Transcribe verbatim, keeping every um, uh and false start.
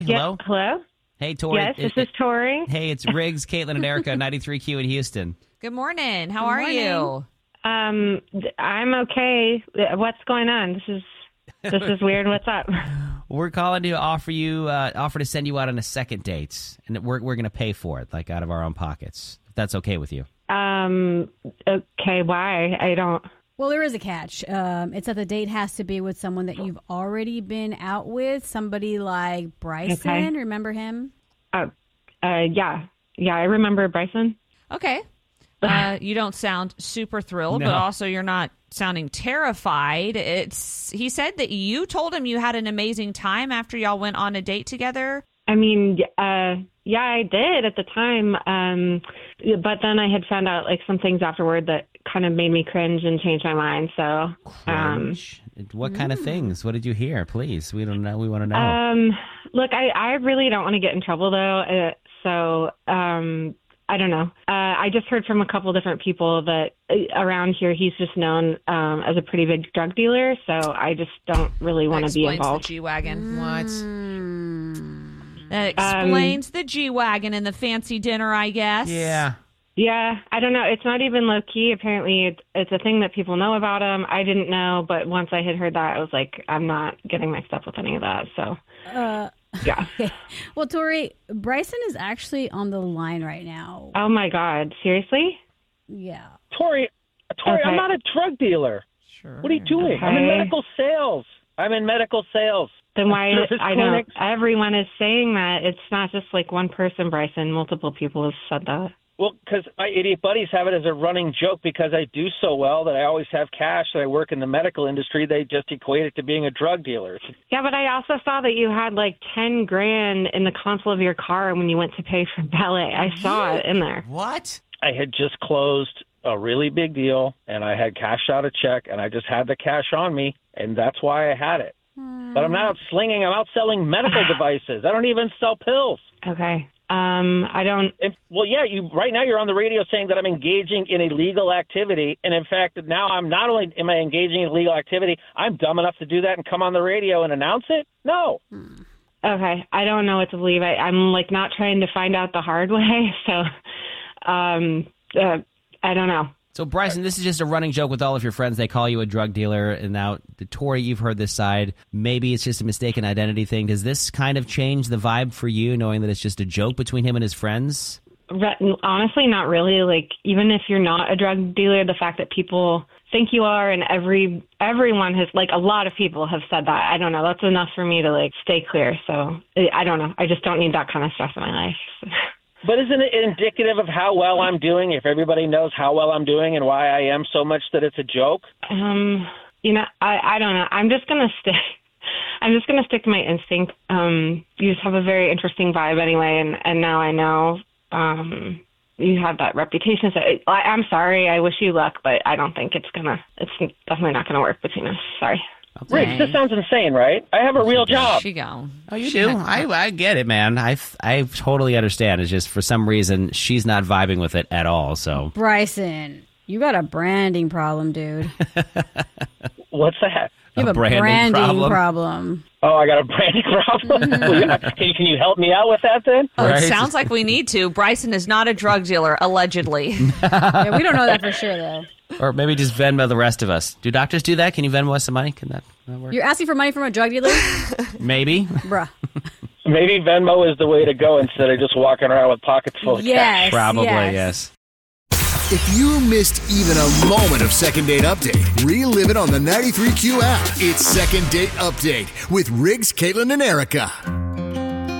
Hello? Yeah, hello? Hey, Tori. Yes, this It- is Tori. Hey, it's Riggs, Caitlin, and Erica, ninety-three Q in Houston. Good morning. How Good are morning. you? Um, th- I'm okay. What's going on? This is this is weird. What's up? We're calling to offer you, uh, offer to send you out on a second date, and we're we're going to pay for it, like out of our own pockets. If that's okay with you. Um, okay, why? I don't. Well, there is a catch. Um, it's that the date has to be with someone that you've already been out with. Somebody like Bryson. Okay. Remember him? Uh, uh, yeah, yeah. I remember Bryson. Okay. Uh, you don't sound super thrilled, No. but also you're not sounding terrified. It's he said that you told him you had an amazing time after y'all went on a date together. I mean, uh, yeah, I did at the time. Um, but then I had found out like some things afterward that kind of made me cringe and change my mind. So, um, Cringe. What kind of things? What did you hear? Please, we don't know. We want to know. um, look, I, I really don't want to get in trouble though. Uh, so, um, I don't know. Uh, I just heard from a couple different people that uh, around here he's just known um, as a pretty big drug dealer. So I just don't really want to be Explains involved. the G-Wagon. what? That explains the G-Wagon and the fancy dinner, I guess. Yeah. Yeah, I don't know. It's not even low key. Apparently, it's, it's a thing that people know about him. I didn't know, but once I had heard that, I was like, I'm not getting mixed up with any of that. So, Uh, yeah. well, Tori, Bryson is actually on the line right now. Oh my God, seriously? Yeah. Tori, Tori, Okay. I'm not a drug dealer. Sure. What are you doing? I'm in Okay. medical sales. I'm in medical sales. Then why? Service I don't. clinics. Everyone is saying that. It's not just like one person, Bryson. Multiple people have said that. Well, because my idiot buddies have it as a running joke because I do so well that I always have cash, that I work in the medical industry. They just equate it to being a drug dealer. It's- Yeah, but I also saw that you had like ten grand in the console of your car when you went to pay for ballet. I saw it in there. What? I had just closed a really big deal, and I had cashed out a check, and I just had the cash on me, and that's why I had it. But I'm not out slinging. I'm out selling medical devices. I don't even sell pills. Okay. Um, I don't. If, well, yeah, you right now you're on the radio saying that I'm engaging in illegal activity, and in fact, now I'm not only am I engaging in illegal activity, I'm dumb enough to do that and come on the radio and announce it. No, Okay, I don't know what to believe. I, I'm like not trying to find out the hard way, so um, uh, I don't know. So, Bryson, this is just a running joke with all of your friends. They call you a drug dealer, and now, the Tori, you've heard this side. Maybe it's just a mistaken identity thing. Does this kind of change the vibe for you, knowing that it's just a joke between him and his friends? Re- Honestly, not really. Like even if you're not a drug dealer, the fact that people think you are, and every everyone has like a lot of people have said that. I don't know. That's enough for me to like stay clear. So I I don't know. I just don't need that kind of stress in my life. but isn't it indicative of how well I'm doing if everybody knows how well I'm doing and why I am so much that it's a joke? Um, you know, I, I don't know. I'm just gonna stick. I'm just gonna stick to my instinct. Um, you just have a very interesting vibe anyway, and and now I know. Um, you have that reputation. So I, I'm sorry. I wish you luck, but I don't think it's gonna. It's definitely not gonna work between us. Sorry. Rich, this sounds insane, right? I have a real job. She go. Oh, you do? I, I get it, man. I, I totally understand. It's just for some reason she's not vibing with it at all. So, Bryson, you got a branding problem, dude. What's that? You have A a, branding branding, problem? problem. Oh, I got a branding problem. Well, yeah. Can you- can you help me out with that then? Oh, Right. it sounds like we need to. Bryson is not a drug dealer, allegedly. Yeah, we don't know that for sure, though. or maybe just Venmo the rest of us. Do doctors do that? Can you Venmo us some money? Can that, that work? You're asking for money from a drug dealer? Maybe. Bruh. Maybe Venmo is the way to go instead of just walking around with pockets full of cash. Yes. Probably, yes. yes. If you missed even a moment of Second Date Update, relive it on the ninety-three Q app. It's Second Date Update with Riggs, Caitlin, and Erica.